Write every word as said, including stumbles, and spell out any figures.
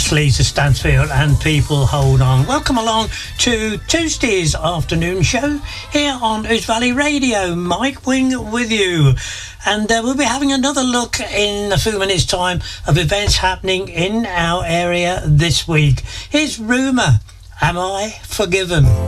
Sleaze of Stansfield and People Hold On. Welcome along to Tuesday's afternoon show here on Ouse Valley Radio. Mike Wing with you. And uh, we'll be having another look in a few minutes' time of events happening in our area this week. Here's Rumour, Am I Forgiven?